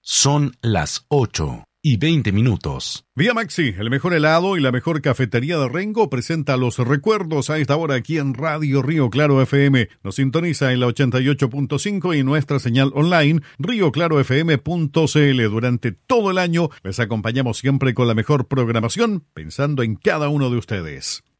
Son las 8:20. Vía Maxi, el mejor helado y la mejor cafetería de Rengo, presenta los recuerdos a esta hora aquí en Radio Río Claro FM. Nos sintoniza en la 88.5 y nuestra señal online rioclarofm.cl. Durante todo el año les acompañamos siempre con la mejor programación, pensando en cada uno de ustedes.